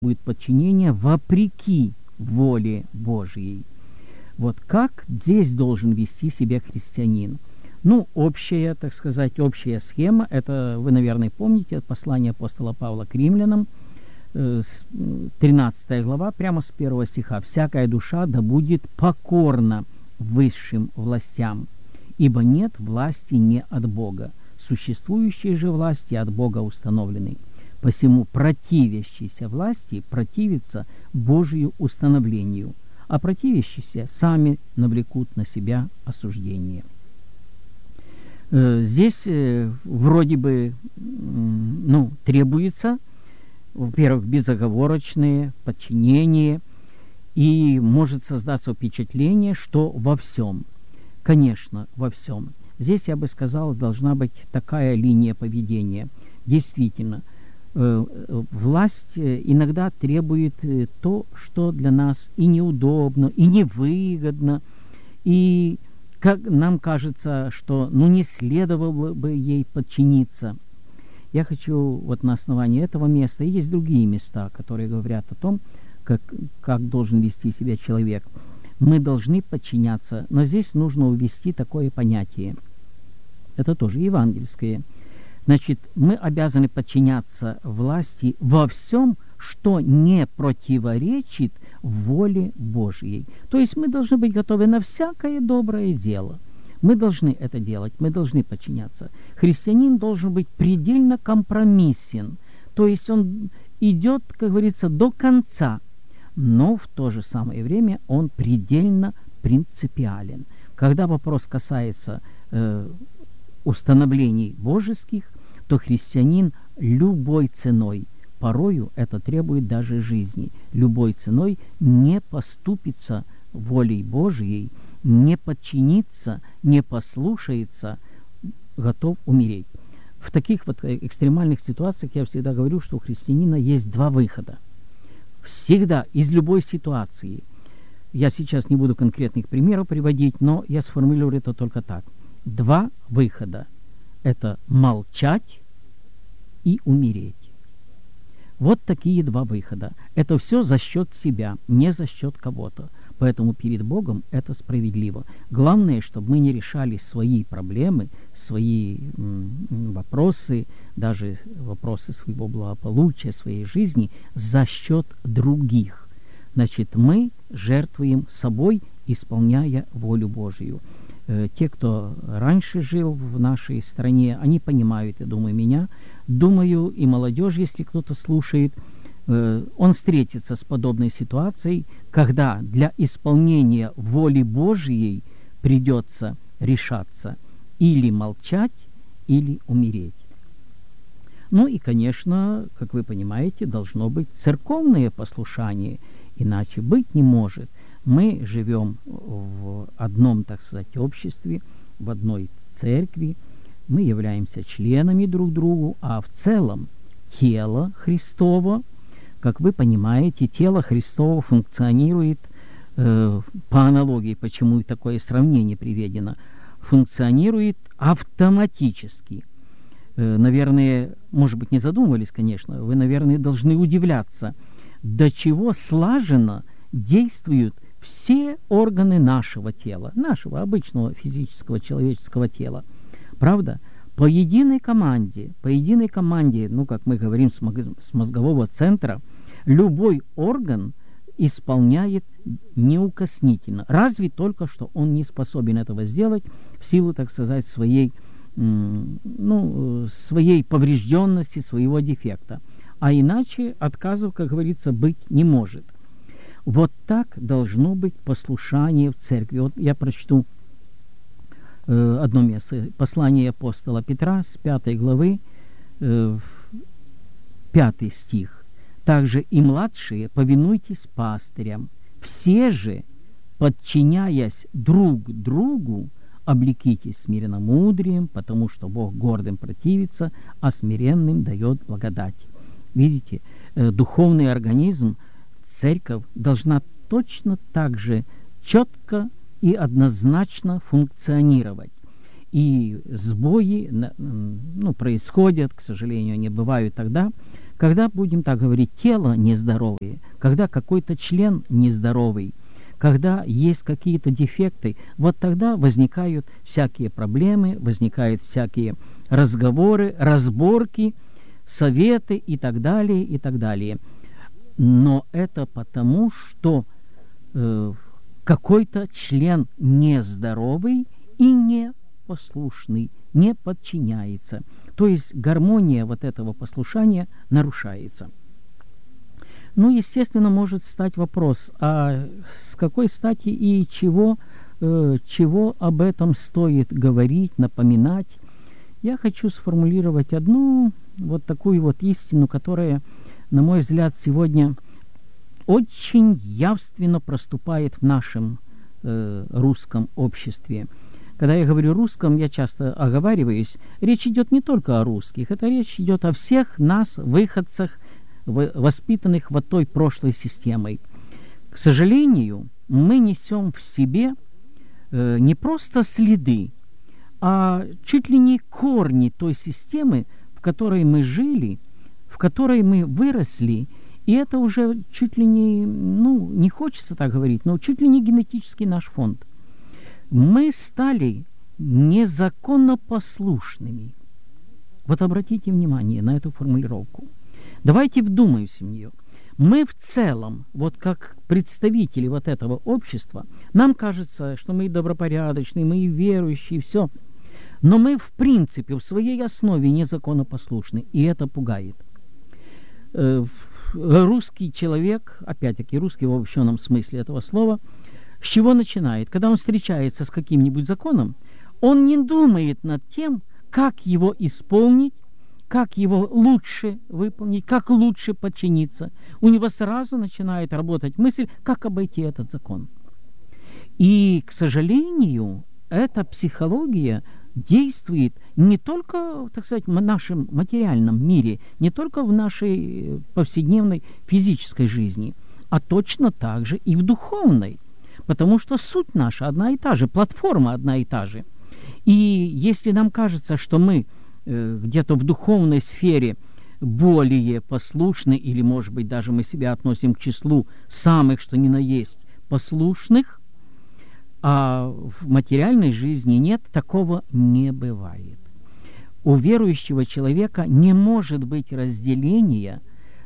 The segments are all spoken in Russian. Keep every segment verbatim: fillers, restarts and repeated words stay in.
будет подчинение вопреки воле Божьей. Вот как здесь должен вести себя христианин? Ну, общая, так сказать, общая схема, это вы, наверное, помните, послание апостола Павла к римлянам, тринадцатая глава, прямо с первого стиха. «Всякая душа да будет покорна высшим властям, ибо нет власти не от Бога. Существующие же власти от Бога установлены. Посему противящиеся власти противятся Божию установлению, а противящиеся сами навлекут на себя осуждение». Здесь вроде бы ну, требуется, во-первых, безоговорочное подчинение, и может создаться впечатление, что во всем, конечно, во всем. Здесь, я бы сказал, должна быть такая линия поведения. Действительно, э, власть иногда требует то, что для нас и неудобно, и невыгодно, и как нам кажется, что ну, не следовало бы ей подчиниться. Я хочу вот на основании этого места, и есть другие места, которые говорят о том, как, как должен вести себя человек. Мы должны подчиняться, но здесь нужно ввести такое понятие. Это тоже евангельское. Значит, мы обязаны подчиняться власти во всем, что не противоречит воле Божьей. То есть мы должны быть готовы на всякое доброе дело. Мы должны это делать, мы должны подчиняться. Христианин должен быть предельно компромиссен. То есть он идет, как говорится, до конца, но в то же самое время он предельно принципиален. Когда вопрос касается э, установлений божеских, то христианин любой ценой, порою это требует даже жизни, любой ценой не поступится волей Божьей, не подчинится, не послушается, готов умереть. В таких вот экстремальных ситуациях я всегда говорю, что у христианина есть два выхода. Всегда, из любой ситуации. Я сейчас не буду конкретных примеров приводить, но я сформулирую это только так. Два выхода. Это молчать и умереть. Вот такие два выхода. Это все за счет себя, не за счет кого-то. Поэтому перед Богом это справедливо. Главное, чтобы мы не решали свои проблемы, свои м, вопросы, даже вопросы своего благополучия, своей жизни за счет других. Значит, мы жертвуем собой, исполняя волю Божию. Э, те, кто раньше жил в нашей стране, они понимают, я думаю, меня. Думаю, и молодежь, если кто-то слушает, он встретится с подобной ситуацией, когда для исполнения воли Божьей придется решаться или молчать, или умереть. Ну и, конечно, как вы понимаете, должно быть церковное послушание, иначе быть не может. Мы живем в одном, так сказать, обществе, в одной церкви, мы являемся членами друг другу, а в целом тело Христово, как вы понимаете, тело Христово функционирует, э, по аналогии, почему и такое сравнение приведено, функционирует автоматически. Э, наверное, может быть, не задумывались, конечно, вы, наверное, должны удивляться, до чего слаженно действуют все органы нашего тела, нашего обычного физического человеческого тела. Правда? По единой команде, по единой команде, ну, как мы говорим, с, мозг, с мозгового центра, любой орган исполняет неукоснительно. Разве только что он не способен этого сделать в силу, так сказать, своей, ну, своей поврежденности, своего дефекта. А иначе отказов, как говорится, быть не может. Вот так должно быть послушание в церкви. Вот я прочту э, одно место. Послание апостола Петра с пятой главы, э, пятый стих. «Также и младшие повинуйтесь пастырям, все же, подчиняясь друг другу, облекитесь смиренномудрием, потому что Бог гордым противится, а смиренным дает благодать». Видите, э, духовный организм, церковь должна точно так же четко и однозначно функционировать. И сбои ну, происходят, к сожалению, они бывают тогда, Когда, будем так говорить, тело нездоровое, когда какой-то член нездоровый, когда есть какие-то дефекты, вот тогда возникают всякие проблемы, возникают всякие разговоры, разборки, советы и так далее, и так далее. Но это потому, что э, какой-то член нездоровый и непослушный, не подчиняется. То есть гармония вот этого послушания нарушается. Ну, естественно, может встать вопрос, а с какой стати и чего, э, чего об этом стоит говорить, напоминать? Я хочу сформулировать одну вот такую вот истину, которая, на мой взгляд, сегодня очень явственно проступает в нашем э, русском обществе. Когда я говорю русском, я часто оговариваюсь, речь идет не только о русских, это речь идет о всех нас, выходцах, воспитанных вот той прошлой системой. К сожалению, мы несем в себе э, не просто следы, а чуть ли не корни той системы, в которой мы жили, в которой мы выросли, и это уже чуть ли не, ну, не хочется так говорить, но чуть ли не генетический наш фонд. Мы стали незаконно послушными. Вот обратите внимание на эту формулировку. Давайте вдумаемся в нее. Мы в целом, вот как представители вот этого общества, нам кажется, что мы добропорядочные, мы верующие, все. Но мы в принципе, в своей основе незаконнопослушны, и это пугает. Русский человек, опять-таки русский в обобщенном смысле этого слова, с чего начинает? Когда он встречается с каким-нибудь законом, он не думает над тем, как его исполнить, как его лучше выполнить, как лучше подчиниться. У него сразу начинает работать мысль, как обойти этот закон. И, к сожалению, эта психология действует не только, так сказать, в нашем материальном мире, не только в нашей повседневной физической жизни, а точно так же и в духовной. Потому что суть наша одна и та же, платформа одна и та же. И если нам кажется, что мы где-то в духовной сфере более послушны, или, может быть, даже мы себя относим к числу самых, что ни на есть, послушных, а в материальной жизни нет, такого не бывает. У верующего человека не может быть разделения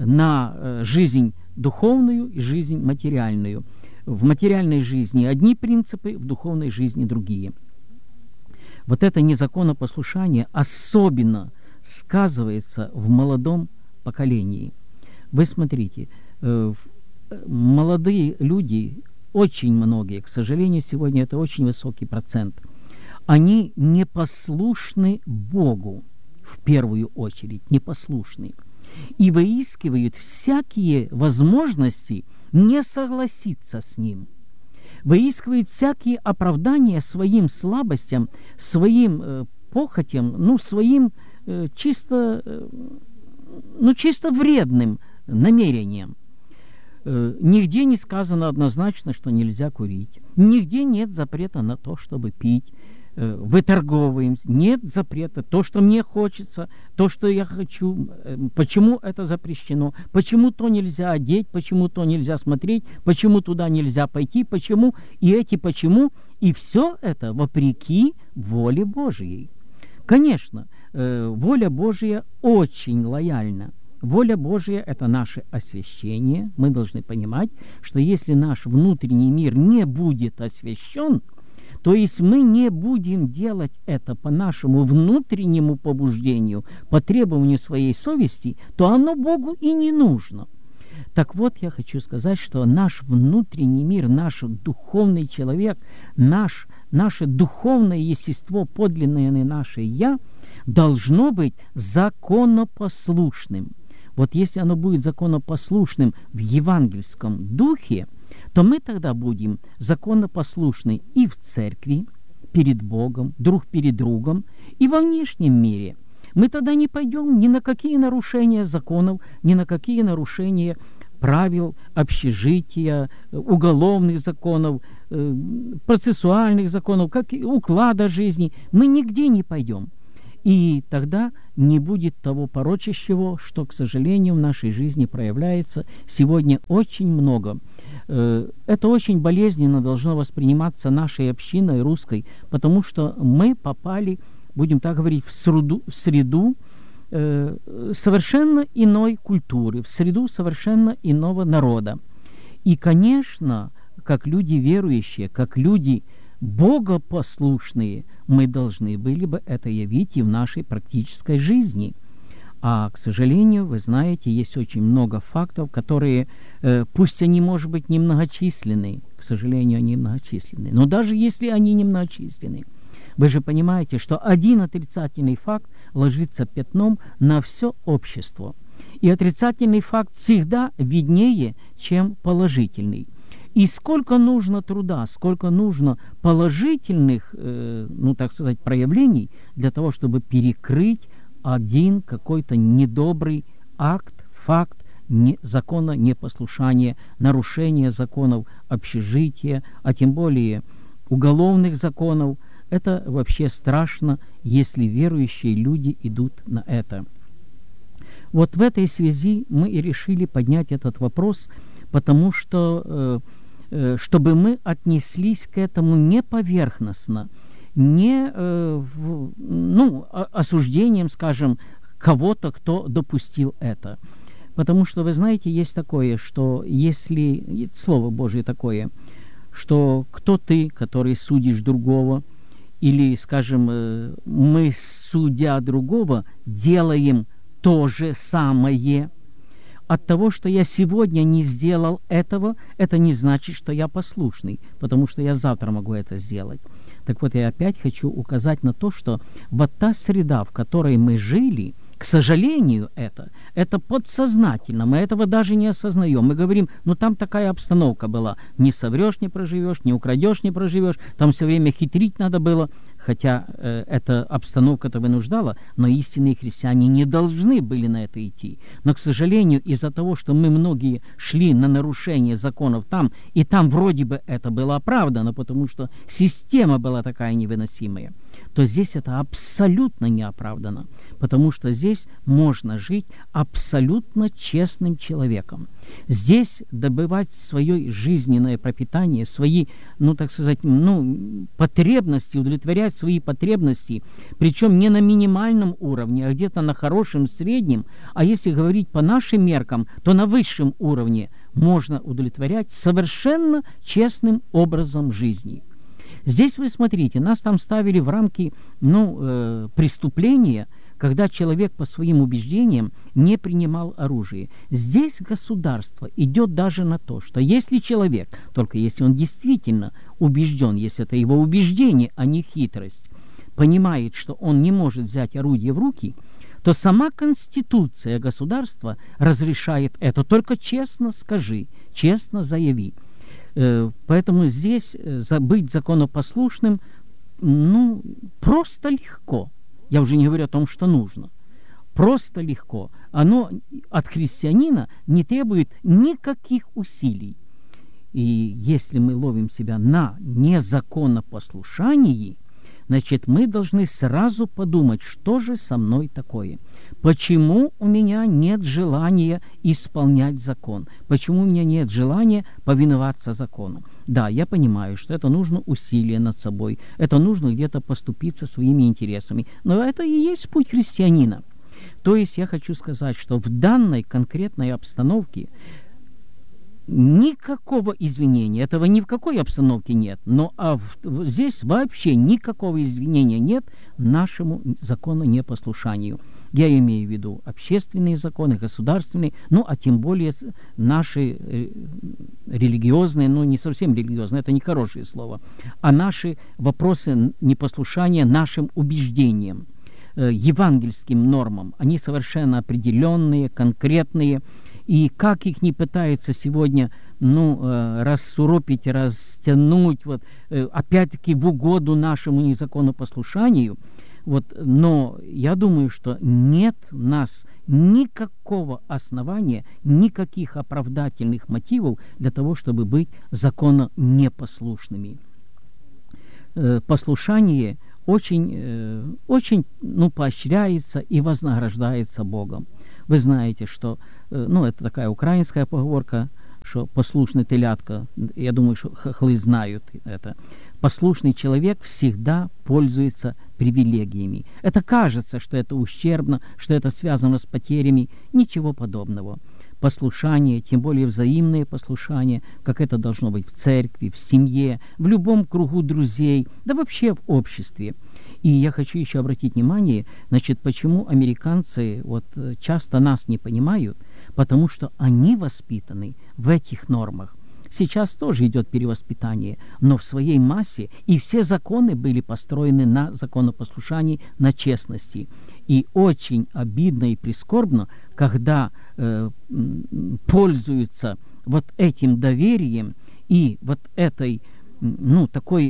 на жизнь духовную и жизнь материальную. В материальной жизни одни принципы, в духовной жизни другие. Вот это незаконнопослушание особенно сказывается в молодом поколении. Вы смотрите, э, молодые люди, очень многие, к сожалению, сегодня это очень высокий процент, они непослушны Богу, в первую очередь, непослушны, и выискивают всякие возможности не согласиться с Ним. Выискивает всякие оправдания своим слабостям, своим э, похотям, ну, своим э, чисто, э, ну, чисто вредным намерениям. Э, нигде не сказано однозначно, что нельзя курить. Нигде нет запрета на то, чтобы пить. Э, выторговываемся. Нет запрета. То, что мне хочется, то, что я хочу. Э, почему это запрещено? Почему то нельзя одеть? Почему то нельзя смотреть? Почему туда нельзя пойти? Почему? И эти почему? И все это вопреки воле Божией. Конечно, э, воля Божия очень лояльна. Воля Божия – это наше освящение. Мы должны понимать, что если наш внутренний мир не будет освящен, то есть мы не будем делать это по нашему внутреннему побуждению, по требованию своей совести, то оно Богу и не нужно. Так вот, я хочу сказать, что наш внутренний мир, наш духовный человек, наш, наше духовное естество, подлинное наше «я», должно быть законопослушным. Вот если оно будет законопослушным в евангельском духе, то мы тогда будем законопослушны и в церкви, перед Богом, друг перед другом, и во внешнем мире. Мы тогда не пойдем ни на какие нарушения законов, ни на какие нарушения правил общежития, уголовных законов, процессуальных законов, как и уклада жизни. Мы нигде не пойдем. И тогда не будет того порочащего, что, к сожалению, в нашей жизни проявляется сегодня очень много. Это очень болезненно должно восприниматься нашей общиной русской, потому что мы попали, будем так говорить, в среду, в среду э, совершенно иной культуры, в среду совершенно иного народа. И, конечно, как люди верующие, как люди богопослушные, мы должны были бы это явить и в нашей практической жизни. А, к сожалению, вы знаете, есть очень много фактов, которые, э, пусть они, может быть, немногочисленны, к сожалению, они многочисленны, но даже если они немногочисленны, вы же понимаете, что один отрицательный факт ложится пятном на все общество. И отрицательный факт всегда виднее, чем положительный. И сколько нужно труда, сколько нужно положительных, э, ну, так сказать, проявлений для того, чтобы перекрыть один какой-то недобрый акт, факт не, закона непослушания, нарушения законов общежития, а тем более уголовных законов. Это вообще страшно, если верующие люди идут на это. Вот в этой связи мы и решили поднять этот вопрос, потому что, э, э, чтобы мы отнеслись к этому не поверхностно, не э, в, ну, осуждением, скажем, кого-то, кто допустил это. Потому что, вы знаете, есть такое, что если, есть Слово Божие такое, что кто ты, который судишь другого, или, скажем, э, мы, судя другого, делаем то же самое. От того, что я сегодня не сделал этого, это не значит, что я послушный, потому что я завтра могу это сделать. Так вот, я опять хочу указать на то, что вот та среда, в которой мы жили, к сожалению, это, это подсознательно, мы этого даже не осознаем. Мы говорим, ну там такая обстановка была, не соврешь, не проживешь, не украдешь, не проживешь, там все время хитрить надо было, хотя э, эта обстановка-то вынуждала, но истинные христиане не должны были на это идти. Но, к сожалению, из-за того, что мы многие шли на нарушение законов там, и там вроде бы это было оправдано, потому что система была такая невыносимая, то здесь это абсолютно не оправдано, потому что здесь можно жить абсолютно честным человеком. Здесь добывать свое жизненное пропитание, свои, ну, так сказать, ну, потребности, удовлетворять свои потребности, причем не на минимальном уровне, а где-то на хорошем, среднем, а если говорить по нашим меркам, то на высшем уровне можно удовлетворять совершенно честным образом жизни. Здесь, вы смотрите, нас там ставили в рамки, ну, э, преступления, когда человек по своим убеждениям не принимал оружие. Здесь государство идет даже на то, что если человек, только если он действительно убежден, если это его убеждение, а не хитрость, понимает, что он не может взять орудие в руки, то сама Конституция государства разрешает это. Только честно скажи, честно заяви. Поэтому здесь быть законопослушным, ну, просто легко. Я уже не говорю о том, что нужно. Просто легко. Оно от христианина не требует никаких усилий. И если мы ловим себя на незаконопослушании, значит, мы должны сразу подумать, что же со мной такое. Почему у меня нет желания исполнять закон? Почему у меня нет желания повиноваться закону? Да, я понимаю, что это нужно усилие над собой, это нужно где-то поступиться своими интересами, но это и есть путь христианина. То есть я хочу сказать, что в данной конкретной обстановке никакого извинения, этого ни в какой обстановке нет, но а в, в, здесь вообще никакого извинения нет нашему закононепослушанию. Я имею в виду общественные законы, государственные, ну, а тем более наши э, религиозные, ну, не совсем религиозные, это не хорошее слово, а наши вопросы непослушания нашим убеждениям, э, евангельским нормам. Они совершенно определенные, конкретные, и как их не пытаются сегодня, ну, э, рассуропить, растянуть, вот, э, опять-таки в угоду нашему незаконопослушанию, вот, но я думаю, что нет у нас никакого основания, никаких оправдательных мотивов для того, чтобы быть закононепослушными. Э, послушание очень, очень ну, поощряется и вознаграждается Богом. Вы знаете, что, ну, это такая украинская поговорка, что послушный телятка, я думаю, что хохлы знают это, послушный человек всегда пользуется привилегиями. Это кажется, что это ущербно, что это связано с потерями. Ничего подобного. Послушание, тем более взаимное послушание, как это должно быть в церкви, в семье, в любом кругу друзей, да вообще в обществе. И я хочу еще обратить внимание, значит, почему американцы вот часто нас не понимают, потому что они воспитаны в этих нормах. Сейчас тоже идет перевоспитание, но в своей массе, и все законы были построены на законопослушании, на честности. И очень обидно и прискорбно, когда э, пользуются вот этим доверием и вот этой, ну, такой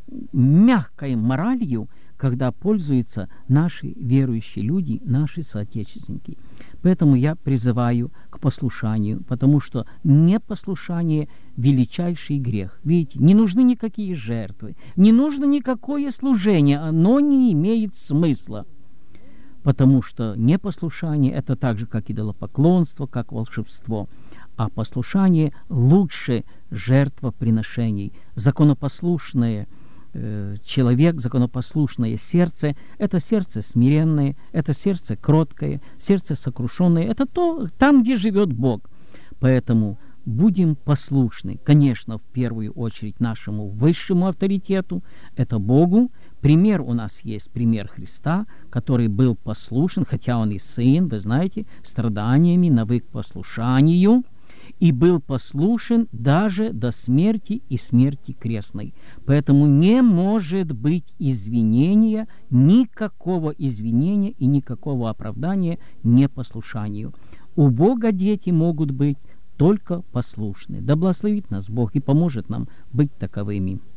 мягкой моралью, когда пользуются наши верующие люди, наши соотечественники. Поэтому я призываю к послушанию, потому что непослушание – величайший грех. Видите, не нужны никакие жертвы, не нужно никакое служение, оно не имеет смысла. Потому что непослушание – это так же, как идолопоклонство, как волшебство. А послушание лучше жертвоприношений. Законопослушное человек, законопослушное сердце, это сердце смиренное, это сердце кроткое, сердце сокрушенное, это то, там, где живет Бог. Поэтому будем послушны, конечно, в первую очередь нашему высшему авторитету, это Богу. Пример у нас есть, пример Христа, который был послушен, хотя он и сын, вы знаете, страданиями навык к послушанию, и был послушен даже до смерти и смерти крестной. Поэтому не может быть извинения, никакого извинения и никакого оправдания непослушанию. У Бога дети могут быть только послушны. Да благословит нас Бог и поможет нам быть таковыми.